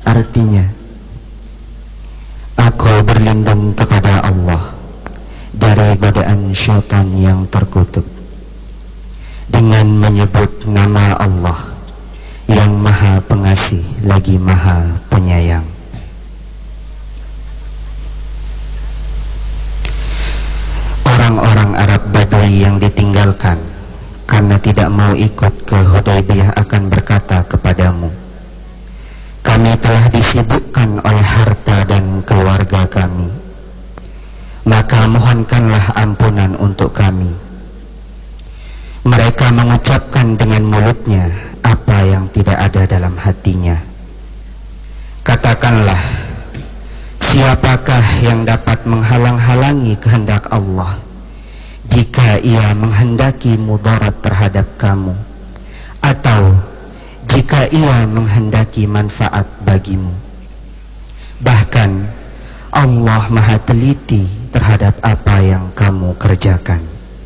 Artinya, aku berlindung kepada Allah dari godaan syaitan yang terkutuk dengan menyebut nama Allah yang Maha Pengasih lagi Maha Penyayang. Orang-orang Arab Badui yang ditinggalkan karena tidak mau ikut ke Hudaybiyah akan berkata kepadamu, kami telah disibukkan oleh harta dan keluarga kami, maka mohonkanlah ampunan untuk kami. Mereka mengucapkan dengan mulutnya apa yang tidak ada dalam hatinya. Katakanlah, siapakah yang dapat menghalang-halangi kehendak Allah jika ia menghendaki mudarat terhadap kamu, atau jika ia menghendaki manfaat bagimu? Bahkan Allah Maha teliti terhadap apa yang kamu kerjakan.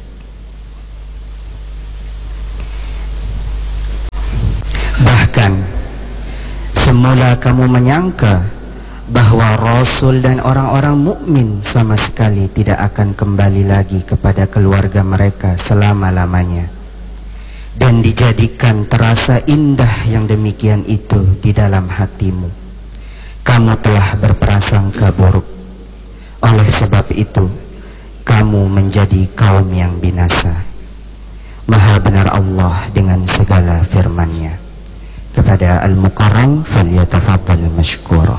Bahkan semula kamu menyangka bahwa Rasul dan orang-orang mukmin sama sekali tidak akan kembali lagi kepada keluarga mereka selama-lamanya, dan dijadikan terasa indah yang demikian itu di dalam hatimu. Kamu telah berprasangka buruk. Oleh sebab itu, kamu menjadi kaum yang binasa. Maha benar Allah dengan segala firman-Nya. Kepada Al-Mukarram, falyatafaddal mashkura.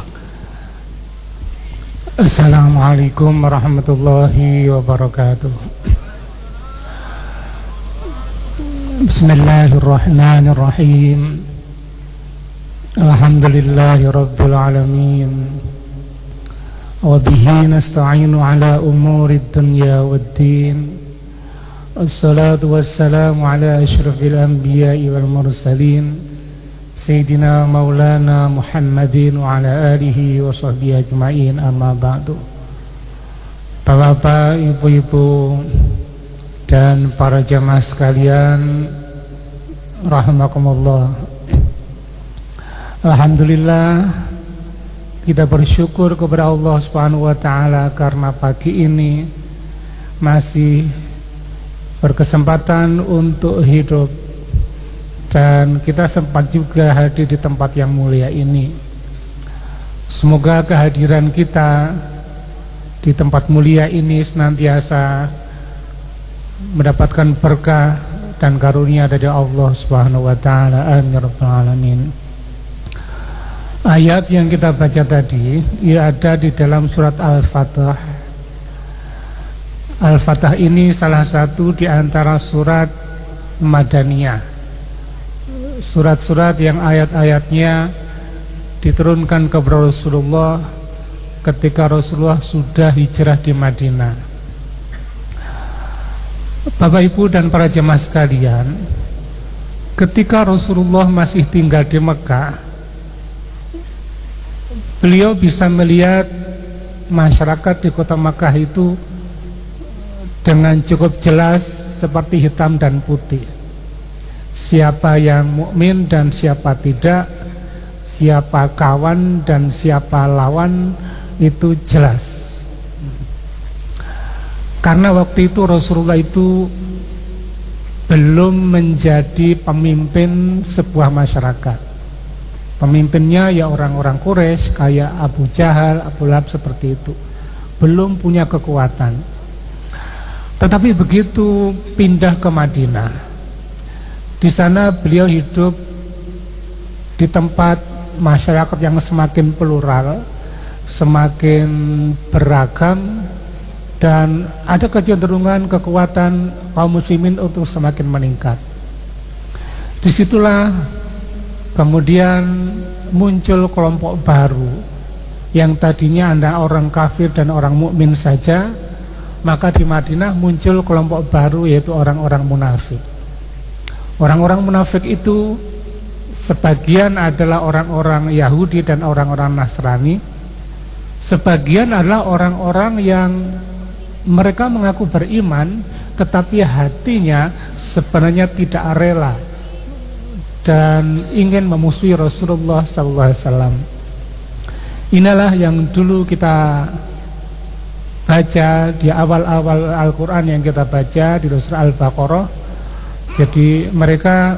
Assalamualaikum warahmatullahi wabarakatuh. Bismillahirrahmanirrahim. Alhamdulillahi rabbil alamin. Wa bihi nasta'inu ala umuri dunya waddin. Assalatu wassalamu ala asyrafil anbiya'i wal mursalin, Sayyidina Maulana Muhammadin wa ala alihi wa sahbihi ajma'in, amma ba'du. Bapak, ibu-ibu, dan para jamaah sekalian, rahimakumullah. Alhamdulillah, kita bersyukur kepada Allah Subhanahu wa ta'ala karena pagi ini masih berkesempatan untuk hidup, dan kita sempat juga hadir di tempat yang mulia ini. Semoga kehadiran kita di tempat mulia ini senantiasa mendapatkan berkah dan karunia dari Allah Subhanahu wa ta'ala. Amin ya rabbal alamin. Ayat yang kita baca tadi ia ada di dalam surat Al-Fatah. Al-Fatah ini salah satu di antara surat Madaniyah, surat-surat yang ayat-ayatnya diturunkan kepada Rasulullah ketika Rasulullah sudah hijrah di Madinah. Bapak, Ibu, dan para jemaah sekalian, ketika Rasulullah masih tinggal di Mekah, beliau bisa melihat masyarakat di kota Mekah itu dengan cukup jelas seperti hitam dan putih. Siapa yang mukmin dan siapa tidak, siapa kawan dan siapa lawan, itu jelas. Karena waktu itu Rasulullah itu belum menjadi pemimpin sebuah masyarakat. Pemimpinnya ya orang-orang Quraisy kayak Abu Jahal, Abu Lahab, seperti itu. Belum punya kekuatan. Tetapi begitu pindah ke Madinah, di sana beliau hidup di tempat masyarakat yang semakin plural, semakin beragam, dan ada kecenderungan kekuatan kaum muslimin untuk semakin meningkat. Disitulah kemudian muncul kelompok baru yang tadinya ada orang kafir dan orang mukmin saja, maka di Madinah muncul kelompok baru, yaitu orang-orang munafik. Orang-orang munafik itu sebagian adalah orang-orang Yahudi dan orang-orang Nasrani, sebagian adalah orang-orang yang mereka mengaku beriman tetapi hatinya sebenarnya tidak rela dan ingin memusuhi Rasulullah SAW. Inilah yang dulu kita baca di awal-awal Al-Quran yang kita baca di surah Al-Baqarah. Jadi mereka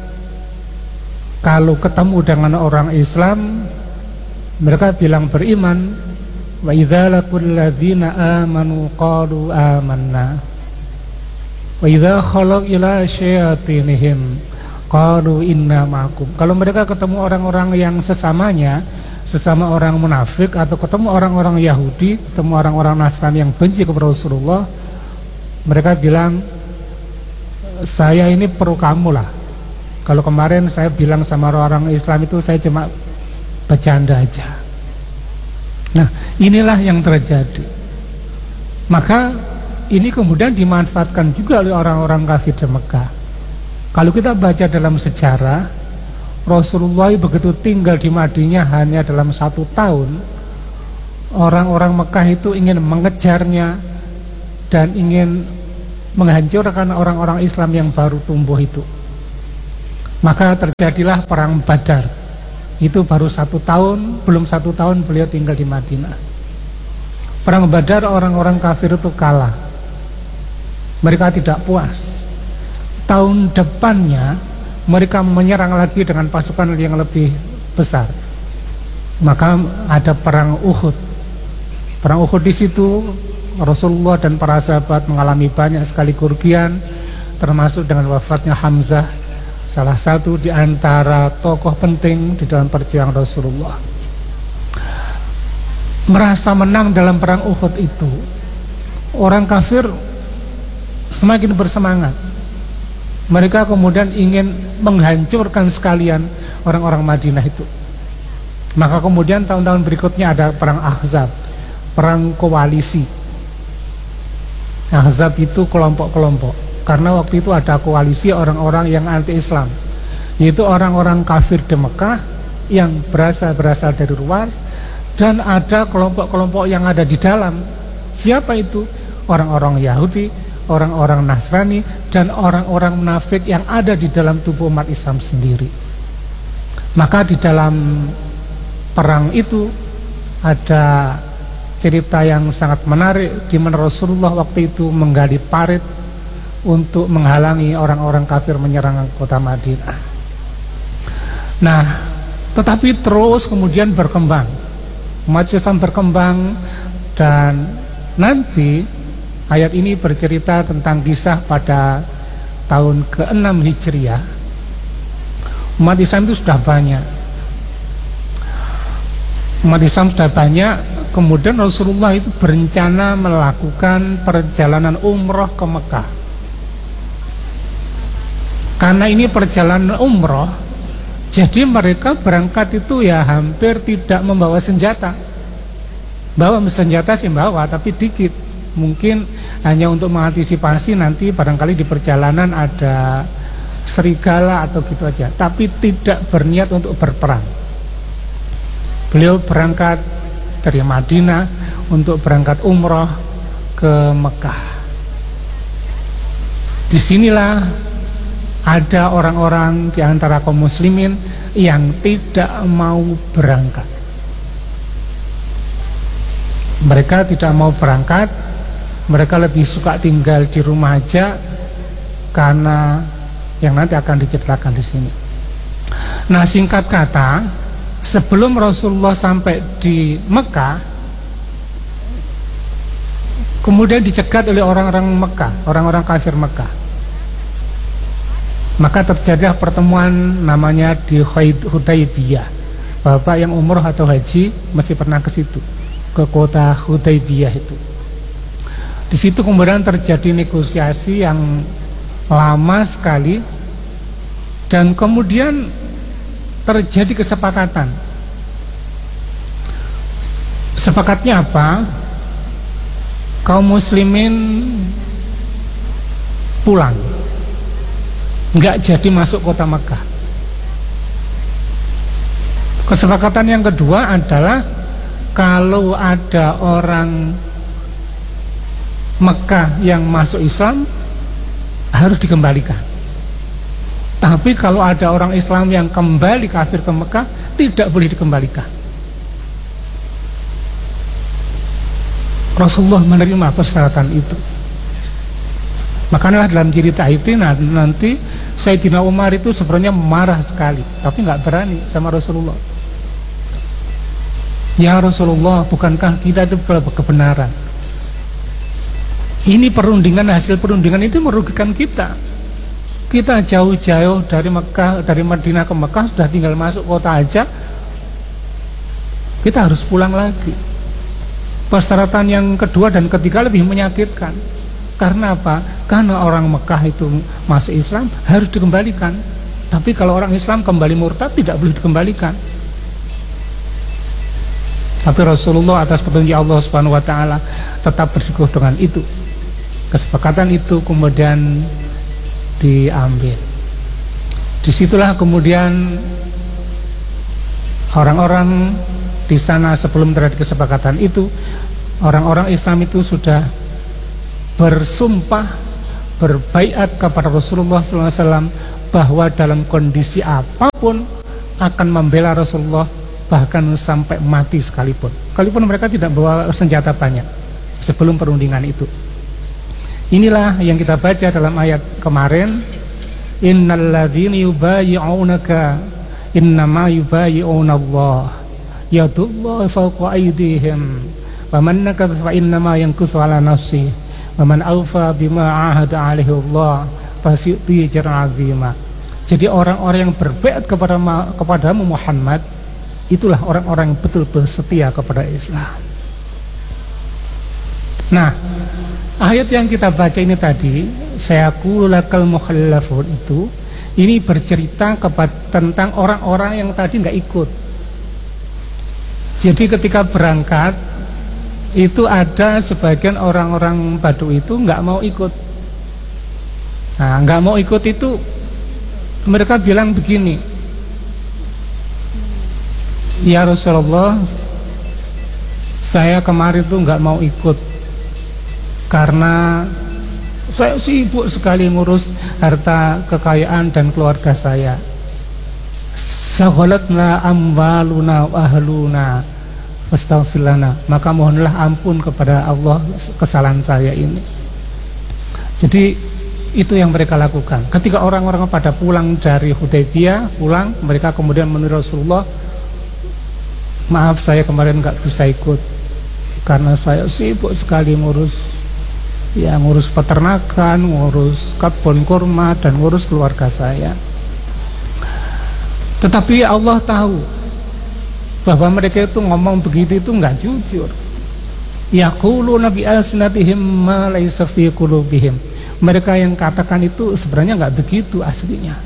kalau ketemu dengan orang Islam, mereka bilang beriman. Wa idza laqul ladzina amanu qalu amanna wa idza khalau ila syayatinihim qalu inna ma'akum. Kalau mereka ketemu orang-orang yang sesamanya, sesama orang munafik, atau ketemu orang-orang Yahudi, ketemu orang-orang Nasrani yang benci kepada Rasulullah, mereka bilang, saya ini perlu kamu lah. Kalau kemarin saya bilang sama orang Islam itu saya cuma bercanda aja. Nah, inilah yang terjadi. Maka ini kemudian dimanfaatkan juga oleh orang-orang kafir di Mekah. Kalau kita baca dalam sejarah, Rasulullah begitu tinggal di Madinah hanya dalam 1 tahun, orang-orang Mekah itu ingin mengejarnya dan ingin menghancurkan orang-orang Islam yang baru tumbuh itu. Maka terjadilah perang Badar. Itu baru 1 tahun, belum 1 tahun beliau tinggal di Madinah. Perang Badar orang-orang kafir itu kalah. Mereka tidak puas. Tahun depannya mereka menyerang lagi dengan pasukan yang lebih besar. Maka ada perang Uhud. Perang Uhud di situ Rasulullah dan para sahabat mengalami banyak sekali kerugian, termasuk dengan wafatnya Hamzah, salah satu di antara tokoh penting di dalam perjuangan Rasulullah. Merasa menang dalam perang Uhud itu, orang kafir semakin bersemangat. Mereka kemudian ingin menghancurkan sekalian orang-orang Madinah itu. Maka kemudian tahun-tahun berikutnya ada perang Ahzab, perang koalisi. Ahzab itu kelompok-kelompok, karena waktu itu ada koalisi orang-orang yang anti-Islam, yaitu orang-orang kafir di Mekah yang berasal dari luar, dan ada kelompok-kelompok yang ada di dalam. Siapa itu? Orang-orang Yahudi, orang-orang Nasrani, dan orang-orang munafik yang ada di dalam tubuh umat Islam sendiri. Maka di dalam perang itu ada cerita yang sangat menarik, di mana Rasulullah waktu itu menggali parit untuk menghalangi orang-orang kafir menyerang kota Madinah. Nah, tetapi terus kemudian berkembang, umat Islam berkembang, dan nanti ayat ini bercerita tentang kisah pada tahun ke-6 Hijriah. Umat Islam itu sudah banyak. Umat Islam sudah banyak. Kemudian Rasulullah itu berencana melakukan perjalanan umroh ke Mekah. Karena ini perjalanan umroh, jadi mereka berangkat itu ya hampir tidak membawa senjata. Bawa senjata sih bawa, tapi dikit. Mungkin hanya untuk mengantisipasi nanti barangkali di perjalanan ada serigala atau gitu aja, tapi tidak berniat untuk berperang. Beliau berangkat dari Madinah untuk berangkat umroh ke Mekah. Disinilah ada orang-orang di antara kaum muslimin yang tidak mau berangkat. Mereka tidak mau berangkat, mereka lebih suka tinggal di rumah aja, karena yang nanti akan diceritakan di sini. Nah, singkat kata, sebelum Rasulullah sampai di Mekah, kemudian dicegat oleh orang-orang Mekah, orang-orang kafir Mekah. Maka terjadi pertemuan namanya di Hudaybiyah. Bapak yang umroh atau haji masih pernah ke situ, ke kota Hudaybiyah itu. Di situ kemudian terjadi negosiasi yang lama sekali, dan kemudian terjadi kesepakatan. Sepakatnya apa? Kaum muslimin pulang, nggak jadi masuk kota Mekah. Kesepakatan yang kedua adalah kalau ada orang Mekah yang masuk Islam harus dikembalikan. Tapi kalau ada orang Islam yang kembali kafir ke Mekah, tidak boleh dikembalikan. Rasulullah menerima persyaratan itu. Makanya dalam cerita itu nanti Sayyidina Umar itu sebenarnya marah sekali, tapi nggak berani sama Rasulullah. Ya Rasulullah, bukankah kita itu kebenaran? Ini perundingan, hasil perundingan itu merugikan kita. Kita jauh-jauh dari Mekah, dari Madinah ke Mekah, sudah tinggal masuk kota aja, kita harus pulang lagi. Persyaratan yang kedua dan ketiga lebih menyakitkan. Karena apa? Karena orang Mekah itu masih Islam harus dikembalikan. Tapi kalau orang Islam kembali murtad tidak boleh dikembalikan. Tapi Rasulullah atas petunjuk Allah Subhanahu wa taala tetap bersikukuh dengan itu. Kesepakatan itu kemudian diambil. Disitulah kemudian orang-orang di sana sebelum terjadi kesepakatan itu, orang-orang Islam itu sudah bersumpah, berbaiat kepada Rasulullah SAW bahwa dalam kondisi apapun akan membela Rasulullah, bahkan sampai mati sekalipun. Sekalipun mereka tidak bawa senjata banyak sebelum perundingan itu. Inilah yang kita baca dalam ayat kemarin, innalladzina yubayyi'unaka innama yubayyi'unallah yadullahi fawqa aydihim wa man nakatha fa innama yankusu ala nafsihi wa man awfa bima ahada alaihi Allah fasi'ti ajran 'azima. Jadi orang-orang yang berbaiat kepadamu Muhammad, itulah orang-orang yang betul-betul setia kepada Islam. Nah, ayat yang kita baca ini tadi, sayaqulu lakal mukhallafun, itu ini bercerita tentang orang-orang yang tadi nggak ikut. Jadi ketika berangkat itu ada sebagian orang-orang Badu itu nggak mau ikut. Nah, nggak mau ikut itu mereka bilang begini, ya Rasulullah, saya kemarin tuh nggak mau ikut karena saya sibuk sekali ngurus harta kekayaan dan keluarga saya. Saghalatna amwaluna wa ahluna fastaghfirlana, maka mohonlah ampun kepada Allah kesalahan saya ini. Jadi itu yang mereka lakukan. Ketika orang-orang pada pulang dari Hudaybiyah, pulang, mereka kemudian menurut Rasulullah, maaf saya kemarin nggak bisa ikut karena saya sibuk sekali ngurus peternakan, ngurus kebun kurma, dan ngurus keluarga saya. Tetapi Allah tahu bahwa mereka itu ngomong begitu itu nggak jujur. Yaquluna bi alsinatihim ma laysa fi qulubihim. Mereka yang katakan itu sebenarnya nggak begitu aslinya.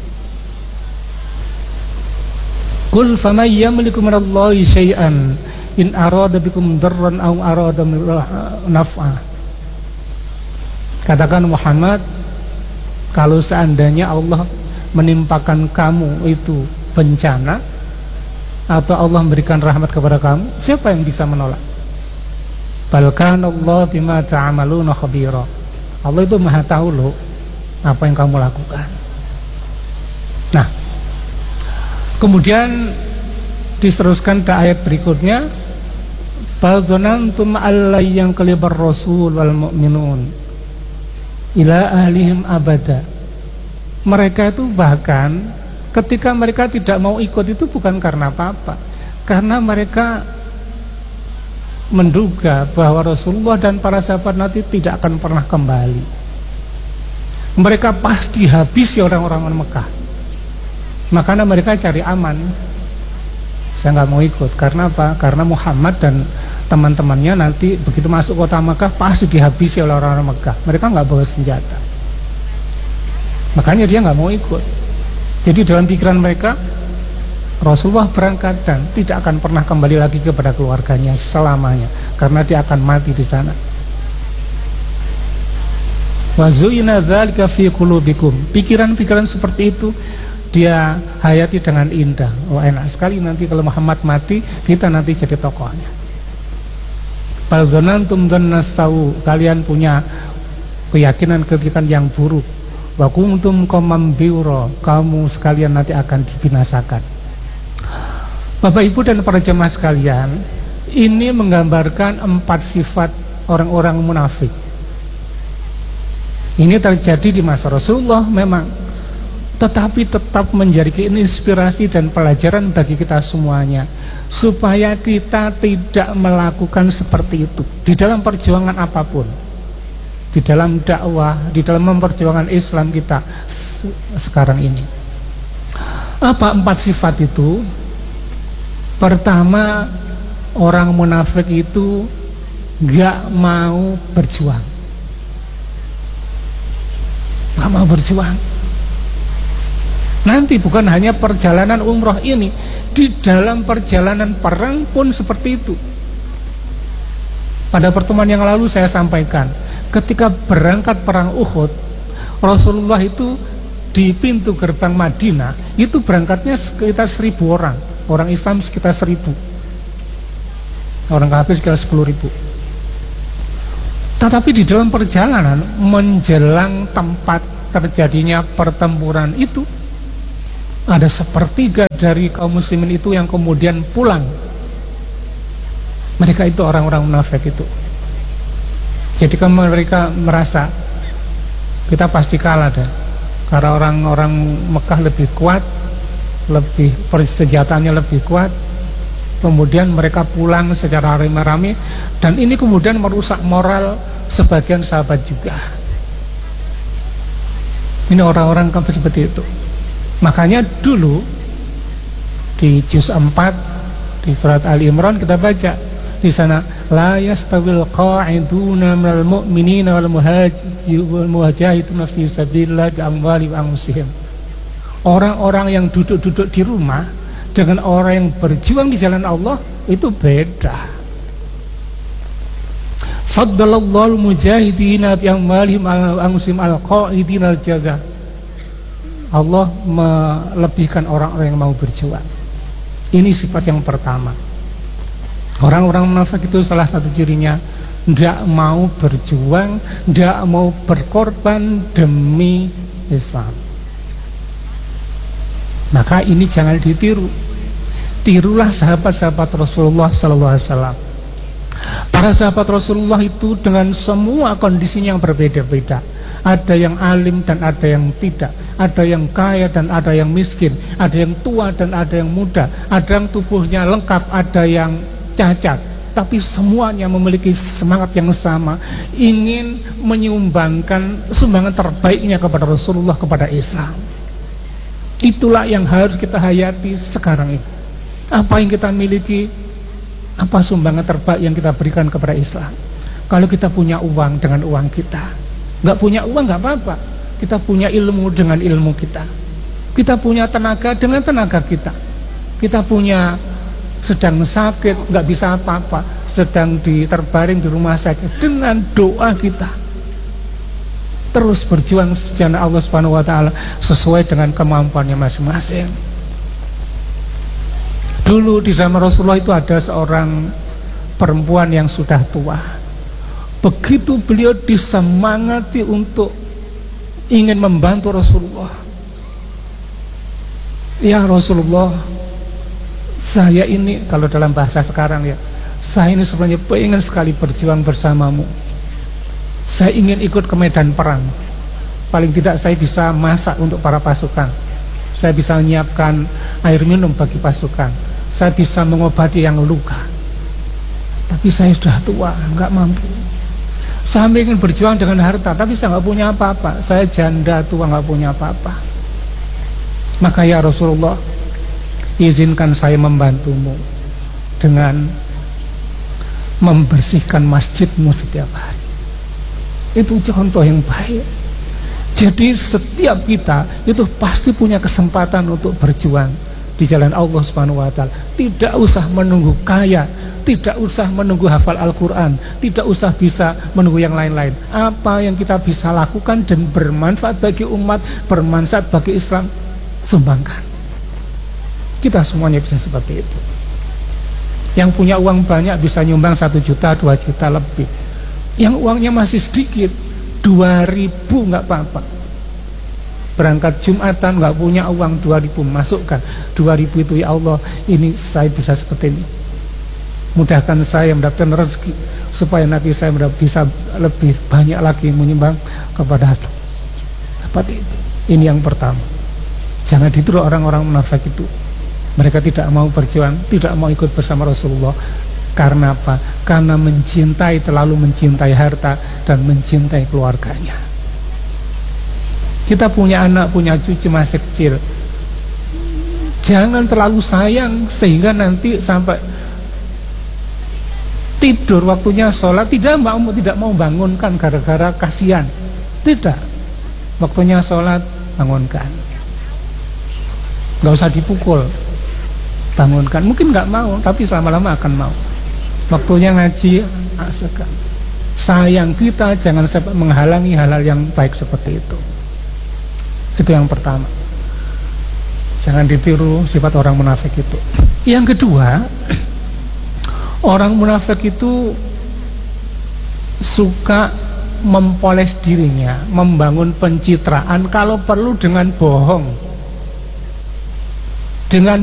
Qul faman yamliku minallahi syai'an in arada bikum darran aw arada naf'a. Katakan Muhammad, kalau seandainya Allah menimpakan kamu itu bencana atau Allah memberikan rahmat kepada kamu, siapa yang bisa menolak? Balkan Allah bima ta'amaluna khabira. Allah itu maha tahu loh apa yang kamu lakukan. Nah, kemudian diteruskan ke ayat berikutnya, bal dzanantum alla yanqalibar rasul wal mu'minun ila ahlihim abada. Mereka itu bahkan ketika mereka tidak mau ikut itu bukan karena apa-apa, karena mereka menduga bahwa Rasulullah dan para sahabat nanti tidak akan pernah kembali. Mereka pasti habisi orang-orang Mekah. Makanya mereka cari aman. Saya nggak mau ikut karena apa? Karena Muhammad dan teman-temannya nanti begitu masuk kota Mekah pasti dihabisi oleh orang-orang Mekah. Mereka nggak bawa senjata. Makanya dia nggak mau ikut. Jadi dalam pikiran mereka, Rasulullah berangkat dan tidak akan pernah kembali lagi kepada keluarganya selamanya, karena dia akan mati di sana. Wa zu'ina dzalika fi qulubikum. Pikiran-pikiran seperti itu dia hayati dengan indah. Oh, enak sekali nanti kalau Muhammad mati, kita nanti jadi tokohnya. Bal dzanantum dzannastau, kalian punya keyakinan yang buruk. Wa kuntum qauman biura, kamu sekalian nanti akan dibinasakan. Bapak Ibu dan para jemaah sekalian, ini menggambarkan 4 sifat orang-orang munafik. Ini terjadi di masa Rasulullah memang, tetapi tetap menjadi inspirasi dan pelajaran bagi kita semuanya, supaya kita tidak melakukan seperti itu di dalam perjuangan apapun, di dalam dakwah, di dalam memperjuangkan Islam kita sekarang ini. Apa 4 sifat itu? Pertama, orang munafik itu gak mau berjuang, gak mau berjuang. Nanti bukan hanya perjalanan umroh ini, di dalam perjalanan perang pun seperti itu. Pada pertemuan yang lalu saya sampaikan, ketika berangkat perang Uhud, Rasulullah itu di pintu gerbang Madinah itu berangkatnya sekitar 1000 orang, orang Islam sekitar 1000, orang kafir sekitar 10.000. Tetapi di dalam perjalanan menjelang tempat terjadinya pertempuran itu, ada 1/3 dari kaum muslimin itu yang kemudian pulang. Mereka itu orang-orang munafik itu. Jadi kan mereka merasa kita pasti kalah deh, karena orang-orang Mekah lebih kuat, lebih persenjataannya lebih kuat. Kemudian mereka pulang secara rame-rame, dan ini kemudian merusak moral sebagian sahabat juga. Ini orang-orang kafir seperti itu. Makanya dulu di juz 4 di surat Ali Imran kita baca di sana, la yastawil qa'iduna minal mu'minina wal muhajirina fi sabilillah bi amwalihim wa anfusihim. Orang-orang yang duduk-duduk di rumah dengan orang yang berjuang di jalan Allah itu beda. Faddalallahu mujahidina bi amwalihim wa anfusihim al-qa'idina al-jaga. Allah melebihkan orang-orang yang mau berjuang. Ini sifat yang pertama. Orang-orang munafik itu salah satu cirinya tidak mau berjuang, tidak mau berkorban demi Islam. Maka ini jangan ditiru. Tirulah sahabat-sahabat Rasulullah SAW. Para sahabat Rasulullah itu dengan semua kondisinya yang berbeda-beda. Ada yang alim dan ada yang tidak, ada yang kaya dan ada yang miskin, ada yang tua dan ada yang muda, ada yang tubuhnya lengkap, ada yang cacat, tapi semuanya memiliki semangat yang sama, ingin menyumbangkan sumbangan terbaiknya kepada Rasulullah, kepada Islam. Itulah yang harus kita hayati sekarang ini. Apa yang kita miliki, apa sumbangan terbaik yang kita berikan kepada Islam. Kalau kita punya uang, dengan uang kita. Nggak punya uang nggak apa-apa, kita punya ilmu dengan ilmu kita, kita punya tenaga dengan tenaga kita, kita punya sedang sakit nggak bisa apa-apa, sedang terbaring di rumah sakit, dengan doa kita terus berjuang di jalan Allah Subhanahu wa taala sesuai dengan kemampuannya masing-masing. Dulu di zaman Rasulullah itu ada seorang perempuan yang sudah tua. Begitu beliau disemangati untuk ingin membantu Rasulullah, ya Rasulullah, saya ini, kalau dalam bahasa sekarang ya, saya ini sebenarnya pengen sekali berjuang bersamamu. Saya ingin ikut ke medan perang. Paling tidak saya bisa masak untuk para pasukan, saya bisa menyiapkan air minum bagi pasukan, saya bisa mengobati yang luka. Tapi saya sudah tua, nggak mampu. Saya ingin berjuang dengan harta, tapi saya nggak punya apa-apa. Saya janda tua, nggak punya apa-apa. Maka ya Rasulullah, izinkan saya membantumu dengan membersihkan masjidmu setiap hari. Itu contoh yang baik. Jadi setiap kita itu pasti punya kesempatan untuk berjuang di jalan Allah Subhanahu wa taala. Tidak usah menunggu kaya, tidak usah menunggu hafal Al-Quran, tidak usah bisa menunggu yang lain-lain. Apa yang kita bisa lakukan dan bermanfaat bagi umat, bermanfaat bagi Islam, sumbangkan. Kita semuanya bisa seperti itu. Yang punya uang banyak bisa nyumbang 1 juta, 2 juta lebih. Yang uangnya masih sedikit, 2.000 nggak apa-apa. Berangkat Jumatan nggak punya uang, 2.000 masukkan. 2.000 itu ya Allah, ini saya bisa seperti ini. mudahkan saya mendapatkan rezeki, supaya nanti saya bisa lebih banyak lagi menyumbang kepada seperti itu. Ini yang pertama. Jangan ditiru orang-orang munafik itu. Mereka tidak mau berjuang, tidak mau ikut bersama Rasulullah. Karena apa? Karena mencintai, terlalu mencintai harta dan mencintai keluarganya. Kita punya anak, punya cucu masih kecil, jangan terlalu sayang sehingga nanti sampai tidur waktunya sholat tidak mau bangunkan gara-gara kasihan. Tidak, waktunya sholat bangunkan, nggak usah dipukul, bangunkan. Mungkin nggak mau, tapi lama-lama akan mau. Waktunya ngaji, sayang kita, jangan sampai menghalangi hal-hal yang baik seperti itu. Itu yang pertama. Jangan ditiru sifat orang munafik itu. Yang kedua, orang munafik itu suka mempoles dirinya, membangun pencitraan, kalau perlu dengan bohong, dengan